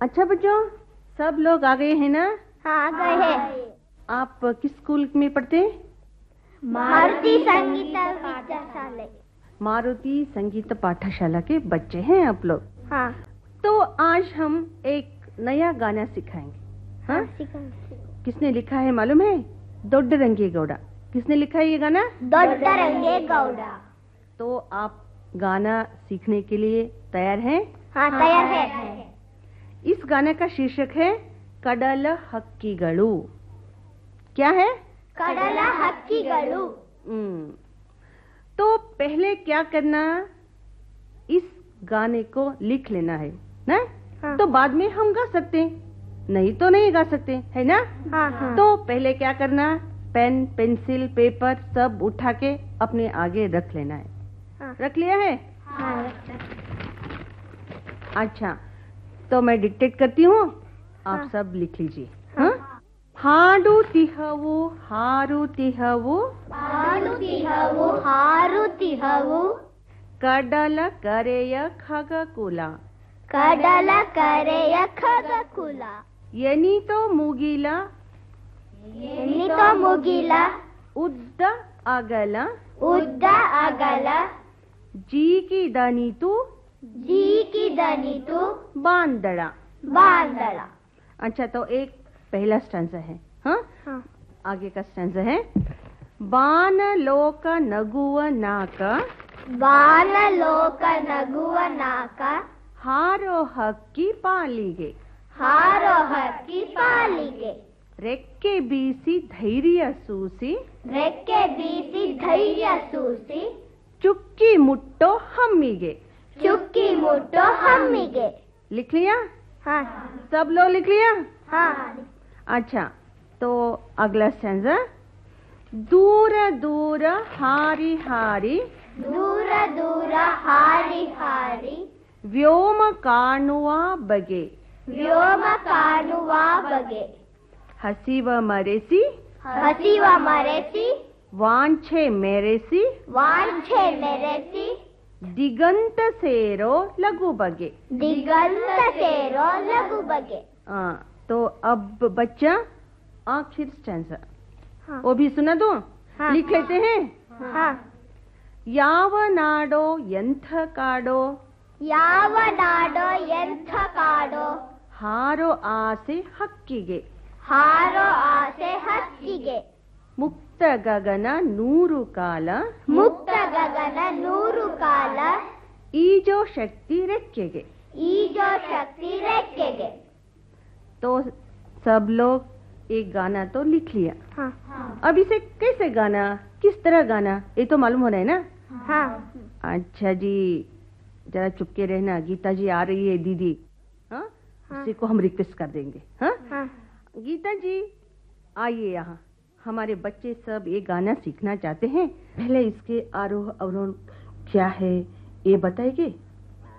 अच्छा बच्चों, सब लोग आ गए हैं ना? हाँ, आ गए हैं। आप किस स्कूल में पढ़ते हैं? मारुति संगीत विद्याशाला। मारुति संगीत पाठशाला के बच्चे हैं आप लोग? हाँ। तो आज हम एक नया गाना सिखाएंगे। हाँ? किसने लिखा है मालूम है? दोड्डरंगेगौड़ा। किसने लिखा है ये गाना? दोड्डरंगेगौड़ा। तो आप गाना सीखने के लिए तैयार हैं? हाँ, तैयार है। इस गाने का शीर्षक है कಡಲ ಹಕ್ಕಿಗಳು। क्या है? ಕಡಲ ಹಕ್ಕಿಗಳು। तो पहले क्या करना, इस गाने को लिख लेना है ना? हाँ। तो बाद में हम गा सकते हैं, नहीं तो नहीं गा सकते, है ना? हाँ, हाँ। तो पहले क्या करना, पेन पेंसिल पेपर सब उठा के अपने आगे रख लेना है। हाँ। रख लिया है? हाँ। अच्छा, तो मैं डिक्टेट करती हूँ, आप हाँ। सब लिख लीजिए। हाँ? ಹಾಡುತ್ತಿಹವು ಹಾರುತ್ತಿಹವು ಹಾರುತ್ತಿಹವು ಹಾರುತ್ತಿಹವು ಕಡಲ ಕರೆಯ ಖಗಕುಲ ಕಡಲ ಕರೆಯ ಖಗಕುಲ ಎನಿತೋ ಮುಗಿಲ ಎನಿತೋ ಮುಗಿಲ ಉದ್ದ ಅಗಲ ಉದ್ದ ಅಗಲ ಜೀಕಿದನಿತು ಜೀಕಿದನಿತು ಬಾಂದಳ ಬಾಂದಳ। अच्छा, तो एक पहला स्टैंजा है। हाँ? हाँ। आगे का स्टैंजा है ಬಾನಲೋಕ ನಗುವ ನಾಕ ಬಾನಲೋಕ ನಗುವ ನಾಕ ಹಾರೋ ಹಕ್ಕಿ ಪಾಲಿಗೆ ಹಾರೋ ಹಕ್ಕಿ ಪಾಲಿಗೆ ರೆಕ್ಕೆ ಬೀಸಿ ಧೈರ್ಯ ಸೂಸಿ ರೆಕ್ಕೆ ಬೀಸಿ ಧೈರ್ಯ ಸೂಸಿ ಚುಕ್ಕಿ ಮುಟ್ಟೋ ಹಮ್ಮಿಗೆ ಚುಕ್ಕಿ ಮುಟ್ಟೋ ಹಮ್ಮಿಗೆ। लिख लिया? हाँ। सब लोग लिख लिया? हाँ। अच्छा, तो अगला स्टैंजा दूर दूर हारी हारी ದೂರ ದೂರ ಹಾರಿ ಹಾರಿ ವ್ಯೋಮ ಕಾಣುವ ಬಗೆ ವ್ಯೋಮ ಕಾಣುವ ಬಗೆ ಹಸಿವ ಮರೆಸಿ ಹಸಿವ ಮರೆಸಿ ವಾಂಛೆ ಮೆರೆಸಿ ವಾಂಛೆ ಮೆರೆಸಿ ದಿಗಂತ ಸೇರೋ ಲಘು ಬಗೆ ದಿಗಂತ ಸೇರೋ ಲಘು ಬಗೆ। तो अब बच्चा आखिर स्टैंजा, हाँ। वो भी सुना दो। हाँ। लिख लेते हैं। हाँ। ಯಾವ ನಾಡೋ ಎಂಥ ಕಾಡೋ ಯಾವ ನಾಡೋ ಎಂಥ ಕಾಡೋ ಹಾರೋ ಆಸೆ ಹಕ್ಕಿಗೆ ಹಾರೋ ಆಸೆ ಹಕ್ಕಿಗೆ ಮುಕ್ತ ಗಗನ ನೂರು ಕಾಲ ಮುಕ್ತ ಗಗನ ನೂರು ಕಾಲ ಈಜೋ ಶಕ್ತಿ ರೆಕ್ಕೆಗೆ ಈಜೋ ಶಕ್ತಿ ರೆಕ್ಕೆಗೆ। तो सब लोग एक गाना तो लिख लिया। हाँ। अब इसे कैसे गाना, किस तरह गाना, ये तो मालूम होना है ना? हाँ। अच्छा जी, जरा चुपके रहना, गीता जी आ रही है दीदी। हाँ? हाँ। उसी को हम रिक्वेस्ट कर देंगे। हाँ? हाँ। गीता जी आइए यहाँ, हमारे बच्चे सब ये गाना सीखना चाहते हैं। पहले इसके आरोह अवरोह क्या है ये बताएंगे?